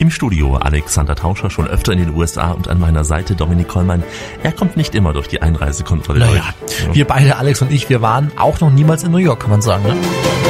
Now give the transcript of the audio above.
Im Studio Alexander Tauscher, schon öfter in den USA, und an meiner Seite Dominik Kollmann. Er kommt nicht immer durch die Einreisekontrolle durch. Wir beide, Alex und ich, wir waren auch noch niemals in New York, kann man sagen, ne?